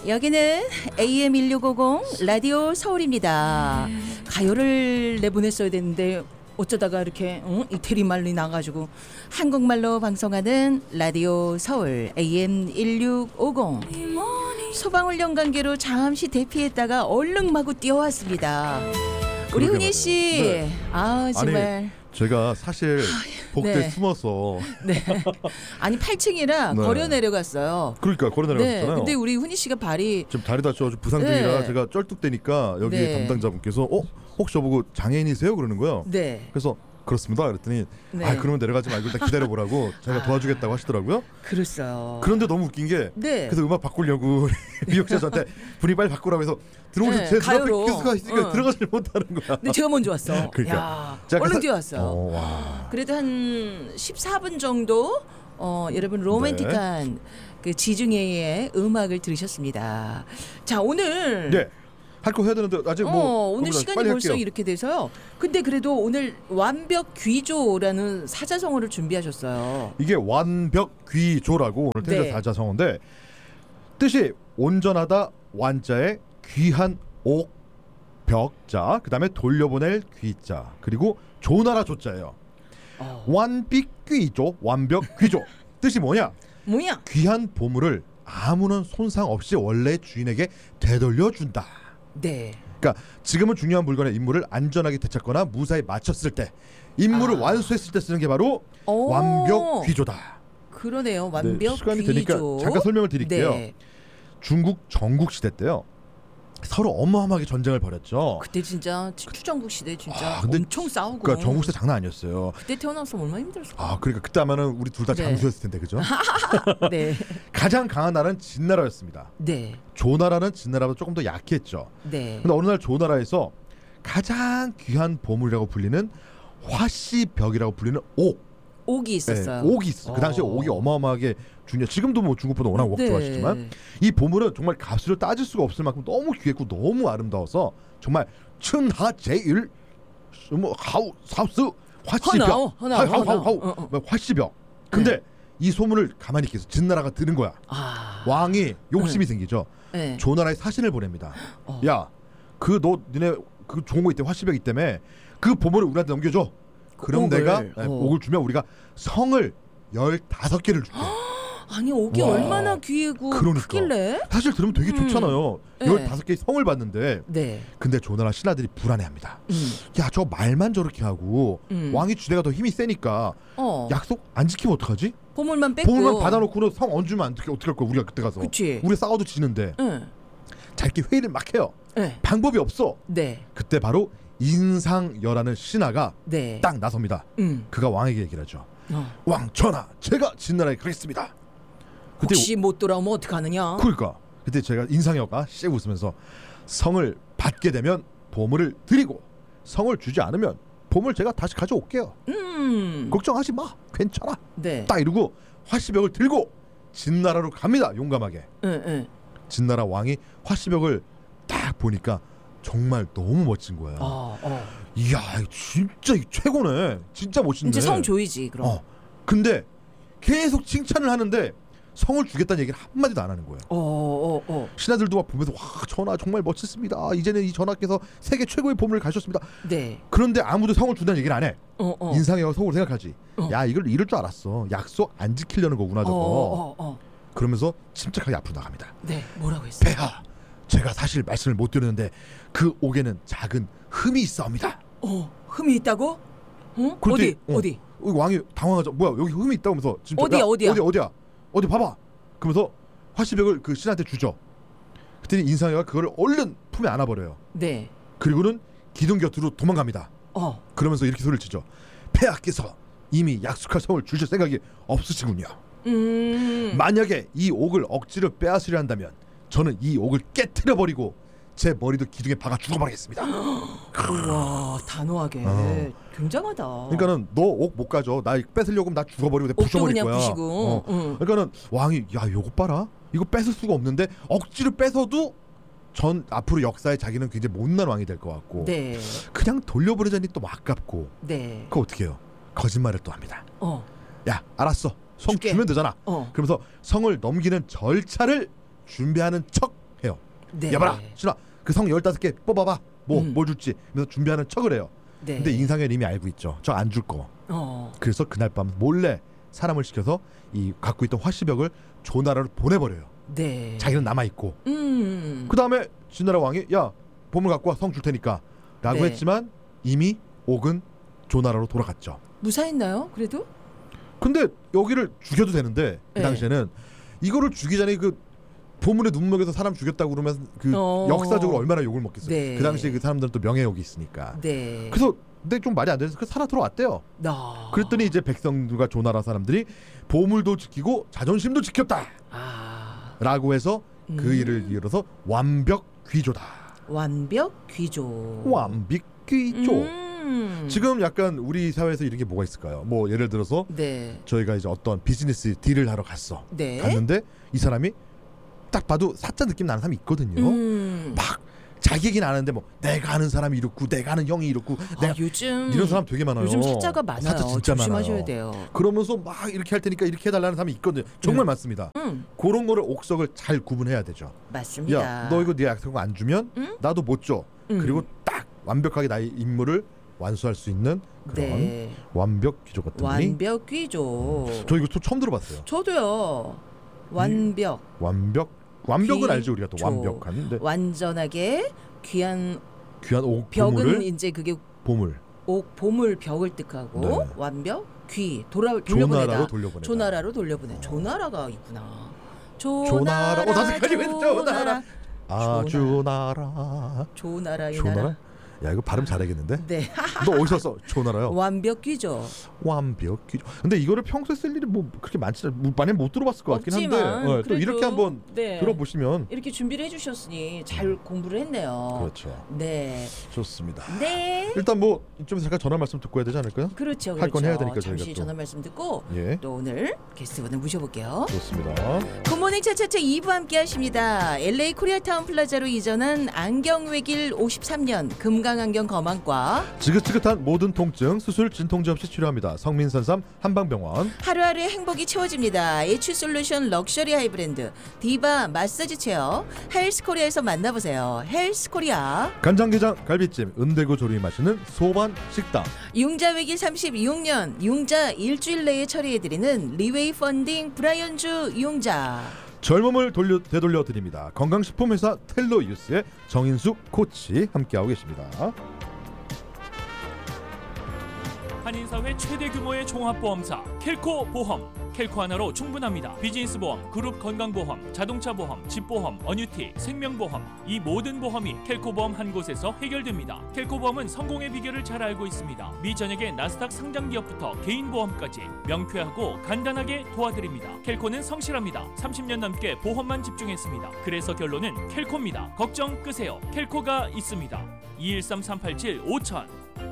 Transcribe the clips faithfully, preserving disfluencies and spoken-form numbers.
여기는 에이엠 일육오공 라디오 서울입니다. 가요를 내보냈어야 됐는데 어쩌다가 이렇게 응? 이태리 말이 나가지고 한국말로 방송하는 라디오 서울 에이엠 일육오공. 소방훈련 관계로 잠시 대피했다가 얼른 마구 뛰어왔습니다. 우리 훈이 씨, 네. 아 정말. 아니, 제가 사실 복도에 네. 숨어서 네. 아니 팔 층이라 네. 걸어 내려갔어요. 그러니까 걸어 네. 내려갔잖아요. 근데 우리 훈이 씨가 발이 지금 다리 다쳐가지고 부상 중이라 네. 제가 쩔뚝대니까 여기 네. 담당자분께서 어? 혹시 저보고 장애인이세요? 그러는 거예요. 네. 그래서 그렇습니다. 그랬더니 네. 아 그러면 내려가지 말고 일단 기다려보라고 제가 아. 도와주겠다고 하시더라고요. 그랬어요. 그런데 너무 웃긴 게 네. 그래서 음악 바꾸려고 미역자 저한테 분위기 빨리 바꾸라고 해서 들어오셔서 네, 제 눈앞에 가요로. 교수가 있으니까 응. 들어가질 못하는 거야. 근데 제가 먼저 왔어. 그러니까. 야, 제가 얼른 사- 뛰어왔어요. 어, 와. 그래도 한 십사 분 정도 어, 여러분 로맨틱한 그 지중해의 음악을 들으셨습니다. 자, 오늘 네. 할 거 해야 되는데 아직 어, 뭐 오늘 그러면 시간이 빨리 벌써 할게요. 이렇게 돼서요. 근데 그래도 오늘 완벽 귀조라는 사자성어를 준비하셨어요. 이게 완벽귀조라고 오늘 네. 텐저 사자성어인데 뜻이 온전하다 완자에 귀한 옥 벽자 그다음에 돌려보낼 귀자 그리고 조나라 조자예요. 어. 완璧귀조 완벽귀조 뜻이 뭐냐? 뭐야? 귀한 보물을 아무런 손상 없이 원래 주인에게 되돌려준다. 네. 그러니까 지금은 중요한 물건의 임무를 안전하게 되찾거나 무사히 마쳤을 때 임무를 아. 완수했을 때 쓰는 게 바로 오. 완벽귀조다. 그러네요. 네, 완벽 시간이 귀조. 되니까 잠깐 설명을 드릴게요. 네. 중국 전국 시대 때요. 서로 어마어마하게 전쟁을 벌였죠. 그때 진짜 칠주전국 시대 진짜 아, 근데 엄청 싸우고. 그러니까 전국 시대 장난 아니었어요. 그때 태어났으면 얼마나 힘들었어. 아 그러니까 그때 하면은 우리 둘 다 네. 장수였을 텐데 그죠? 네. 가장 강한 나라는 진나라였습니다. 네. 조나라는 진나라보다 조금 더 약했죠. 네. 근데 어느 날 조나라에서 가장 귀한 보물이라고 불리는 화씨벽이라고 불리는 옥, 옥이 있었어요. 네, 옥이 있어. 그 당시에 어. 옥이 어마어마하게 중요. 지금도 뭐 중국보다 워낙 옥 네. 좋아하시지만 이 보물은 정말 값으로 따질 수가 없을 만큼 너무 귀했고 너무 아름다워서 정말 춘하 제일 뭐 하우 사우스 화씨벽, 하나오, 하나오, 하우 하우 하나오. 하우 어, 어. 뭐 화씨벽. 근데 이 소문을 가만히 있겠어. 진나라가 들은 거야. 아. 왕이 욕심이 네. 생기죠. 네. 조나라에 사신을 보냅니다. 어. 야, 그 너 니네 그 좋은 거 있대 화씨벽 있다며 그 보물을 우리한테 넘겨줘. 그럼 옥을. 내가 어. 네, 옥을 주면 우리가 성을 열다섯 개를 줄게. 아니 옥이 와. 얼마나 귀하고 그러니까. 크길래? 사실 들으면 되게 음. 좋잖아요. 네. 열다섯 개의 성을 받는데 네. 근데 조나라 신하들이 불안해합니다. 음. 야, 저 말만 저렇게 하고 음. 왕이 주대가 더 힘이 세니까 어. 약속 안 지키면 어떡하지? 보물만 뺏고. 보물만 받아놓고는 성 얹으면 안 돼. 어떻게 할 거야? 우리가 그때 가서. 그치. 우리 싸워도 지는데. 응. 자, 이렇게 회의를 막 해요. 네. 방법이 없어. 네. 그때 바로 인상여라는 신하가 네. 딱 나섭니다. 음. 그가 왕에게 얘기를 하죠. 어. 왕 전하, 제가 진나라에 가겠습니다. 그때 혹시 못 돌아오면 어떡하느냐? 그러니까 그때 제가 인상여가 씩 웃으면서 성을 받게 되면 보물을 드리고 성을 주지 않으면 보물 제가 다시 가져올게요. 음. 걱정하지 마. 괜찮아. 네. 딱 이러고 화씨벽을 들고 진나라로 갑니다. 용감하게. 응, 응. 진나라 왕이 화씨벽을 딱 보니까 정말 너무 멋진 거야. 어, 어. 이야, 진짜 최고네. 진짜 멋진데. 이제 성 조이지 그럼. 어. 근데 계속 칭찬을 하는데 성을 주겠다는 얘기를 한마디도 안 하는 거예요. 어, 어, 어. 신하들도 막 보면서 와, 전하 정말 멋졌습니다. 이제는 이 전하께서 세계 최고의 보물을 가셨습니다. 네. 그런데 아무도 성을 준다는 얘기를 안 해. 어, 어. 인상이가 속으로 생각하지. 어. 야, 이걸 이럴 줄 알았어. 약속 안 지키려는 거구나 저거. 어, 어, 어. 그러면서 침착하게 앞으로 나갑니다. 네. 뭐라고 했어요? 폐하, 제가 사실 말씀을 못 드렸는데 그 옥에는 작은 흠이 있사옵니다. 어. 흠이 있다고? 어? 그랬더니, 어디? 어, 어디? 왕이 당황하죠. 뭐야, 여기 흠이 있다고 하면서 진짜, 어디야, 야, 어디야? 어디 어디야? 어디 봐봐. 그러면서 화씨벽을 그 신한테 주죠. 그랬더니 인상이가 그걸 얼른 품에 안아버려요. 네. 그리고는 기둥 곁으로 도망갑니다. 어. 그러면서 이렇게 소리를 치죠. 폐하께서 이미 약속할 성을 주실 생각이 없으시군요. 음. 만약에 이 옥을 억지로 빼앗으려 한다면 저는 이 옥을 깨트려 버리고 제 머리도 기둥에 박아 죽어버리겠습니다. 우와, 단호하게. 어. 굉장하다. 그러니까는 너 옥 못 가져. 나 뺏으려고 하면 나 죽어버리고 내가 옥도 부셔버릴 그냥 거야. 부시고. 어. 응. 그러니까는 왕이 야, 요거 봐라. 이거 뺏을 수가 없는데 억지로 뺏어도 전 앞으로 역사에 자기는 굉장히 못난 왕이 될 것 같고. 네. 그냥 돌려버리자니 또 아깝고. 네. 그거 어떻게 해요? 거짓말을 또 합니다. 어. 야, 알았어. 성 줄게. 주면 되잖아. 어. 그러면서 성을 넘기는 절차를 준비하는 척 네. 여봐라 신아 그 성 열다섯 개 뽑아봐 뭐 뭘 음. 줄지 그래서 준비하는 척을 해요. 네. 근데 인상현 이미 알고 있죠. 저 안 줄 거. 어. 그래서 그날 밤 몰래 사람을 시켜서 이 갖고 있던 화시벽을 조나라로 보내버려요. 네. 자기는 남아있고 음. 그 다음에 진나라 왕이 야 보물 갖고 와 성 줄 테니까 라고 네. 했지만 이미 옥은 조나라로 돌아갔죠. 무사했나요? 그래도? 근데 여기를 죽여도 되는데 그 네. 당시에는 이거를 죽이기 전에 그 보물에 눈 먹여서 사람 죽였다고 그러면 그 어. 역사적으로 얼마나 욕을 먹겠어요. 네. 그 당시에 그 사람들은 또 명예욕이 있으니까. 네. 그래서 근데 좀 말이 안 돼서 그 살아 들어왔대요. 아. 그랬더니 이제 백성들과 조나라 사람들이 보물도 지키고 자존심도 지켰다. 아. 라고 해서 그 음. 일을 이뤄서 완벽 귀조다. 완벽 귀조. 완벽 귀조. 음. 지금 약간 우리 사회에서 이런 게 뭐가 있을까요? 뭐 예를 들어서 네. 저희가 이제 어떤 비즈니스 딜을 하러 갔어. 네. 갔는데 이 사람이 딱 봐도 사짜 느낌 나는 사람이 있거든요. 음. 막 자기 얘기는 아는데 뭐 내가 아는 사람이 이렇고 내가 아는 형이 이렇고 내가 아, 요즘 이런 사람 되게 많아요. 요즘 사자가 많아요. 사자 진짜 조심하셔야 많아요. 돼요. 그러면서 막 이렇게 할 테니까 이렇게 해달라는 사람이 있거든요. 정말 음. 많습니다. 음. 그런 거를 옥석을 잘 구분해야 되죠. 맞습니다. 야, 너 이거 네 약속을 안 주면 음? 나도 못 줘. 음. 그리고 딱 완벽하게 나의 임무를 완수할 수 있는 그런 네. 완벽 귀조 같은 분이. 완벽 귀조. 저 이거 또 처음 들어봤어요. 저도요. 완벽. 완벽 완벽은 귀- 알죠 우리가 또 조. 완벽한. 근데 완전하게 귀한 귀한 옥 벽은 보물을 이제 그게 보물 옥 보물 벽을 뜻하고 네. 완벽 귀 돌아 조나라로 돌려보내다. 돌려보내다. 조나라로 돌려보내. 조나라가 있구나. 조나라. 어, 나도 헷갈리고 있어, 조나라. 아 조나라. 조나라. 조나라의 조나라? 나라. 야 이거 발음 잘하겠는데? 네. 너 어디서 써? 조나라요? 완벽 귀죠. 완벽 귀조. 근데 이거를 평소에 쓸 일이 뭐 그렇게 많지 많이 못 들어봤을 것 같긴 한데 없지만 어, 또 그래도, 이렇게 한번 네. 들어보시면 이렇게 준비를 해주셨으니 잘 공부를 했네요. 그렇죠. 네. 좋습니다. 네. 일단 뭐 좀 잠깐 전화 말씀 듣고 해야 되지 않을까요? 그렇죠. 할 건 그렇죠. 해야 되니까 잠시 저희가 또. 전화 말씀 듣고 예. 또 오늘 게스트분을 모셔볼게요. 좋습니다. 굿모닝 차차차 이 부 함께 하십니다. 엘에이 코리아타운 플라자로 이전한 안경외길 오십삼 년 금강안경 거망과 지긋지긋한 모든 통증 수술 진통제 없이 치료합니다. 성민선삼 한방병원. 하루하루의 행복이 채워집니다. H솔루션 럭셔리 하이브랜드 디바 마사지 체어 헬스코리아에서 만나보세요. 헬스코리아. 간장게장 갈비찜 은대구 조림이 맛있는 소반 식당. 융자외길 삼십육 년 융자 일주일 내에 처리해드리는 리웨이 펀딩 브라이언주 융자. 젊음을 돌려, 되돌려 드립니다. 건강식품 회사 텔로유스의 정인숙 코치 함께하고 계십니다. 한인사회 최대 규모의 종합보험사 켈코 보험. 켈코 하나로 충분합니다. 비즈니스 보험, 그룹 건강보험, 자동차 보험, 집보험, 어뉴티, 생명보험 이 모든 보험이 켈코 보험 한 곳에서 해결됩니다. 켈코 보험은 성공의 비결을 잘 알고 있습니다. 미 전역의 나스닥 상장 기업부터 개인 보험까지 명쾌하고 간단하게 도와드립니다. 켈코는 성실합니다. 삼십 년 넘게 보험만 집중했습니다. 그래서 결론은 켈코입니다. 걱정 끄세요. 켈코가 있습니다. 이일삼 삼팔칠 오천.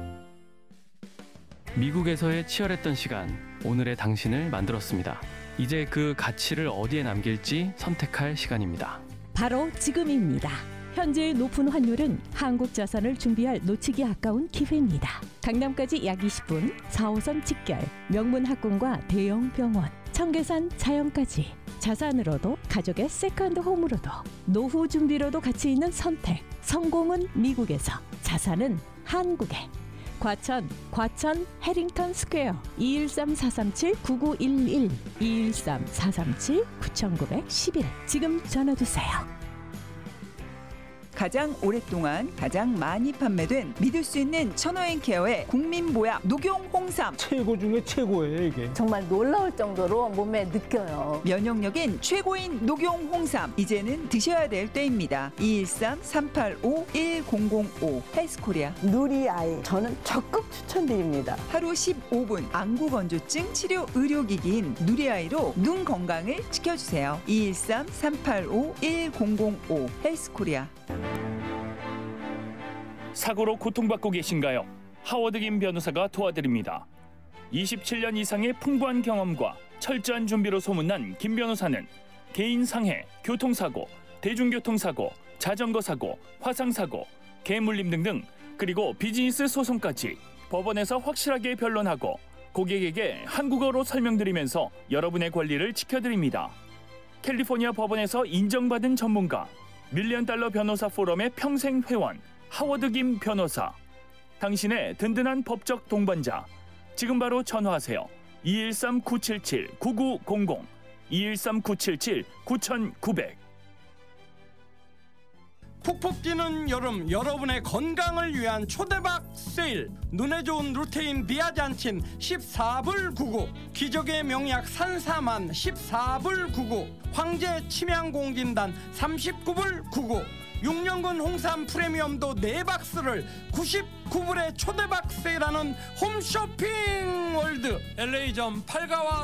미국에서의 치열했던 시간, 오늘의 당신을 만들었습니다. 이제 그 가치를 어디에 남길지 선택할 시간입니다. 바로 지금입니다. 현재의 높은 환율은 한국 자산을 준비할 놓치기 아까운 기회입니다. 강남까지 약 이십 분, 사 호선 직결, 명문 학군과 대형 병원, 청계산 자연까지 자산으로도 가족의 세컨드 홈으로도 노후 준비로도 가치 있는 선택. 성공은 미국에서, 자산은 한국에. 과천, 과천 해링턴 스퀘어 이일삼 사삼칠 구구일일 이일삼 사삼칠 구구일일 지금 전화주세요. 가장 오랫동안 가장 많이 판매된 믿을 수 있는 천호앤케어의 국민보약 녹용 홍삼. 최고 중에 최고예요 이게. 정말 놀라울 정도로 몸에 느껴요. 면역력인 최고인 녹용 홍삼. 이제는 드셔야 될 때입니다. 이일삼 삼팔오 일공공오 헬스코리아. 누리아이 저는 적극 추천드립니다. 하루 십오 분 안구 건조증 치료 의료기기인 누리아이로 눈 건강을 지켜주세요. 이일삼 삼팔오 일공공오 헬스코리아. 사고로 고통받고 계신가요? 하워드 김 변호사가 도와드립니다. 이십칠 년 이상의 풍부한 경험과 철저한 준비로 소문난 김 변호사는 개인 상해, 교통사고, 대중교통사고, 자전거 사고, 화상사고, 개물림 등등 그리고 비즈니스 소송까지 법원에서 확실하게 변론하고 고객에게 한국어로 설명드리면서 여러분의 권리를 지켜드립니다. 캘리포니아 법원에서 인정받은 전문가 밀리언 달러 변호사 포럼의 평생 회원 하워드 김 변호사. 당신의 든든한 법적 동반자. 지금 바로 전화하세요. 이일삼 구칠칠 구구공공 이일삼 구칠칠 구구공공. 푹푹 뛰는 여름, 여러분의 건강을 위한 초대박 세일. 눈에 좋은 루테인 비아잔틴 십사 불 구십구, 기적의 명약 산사만 십사 불 구십구, 황제 침향공진단 삼십구 불 구십구, 육 년근 홍삼 프리미엄도 네 박스를 구십구 불에 초대박 세일하는 홈쇼핑 월드. 엘에이점 팔가와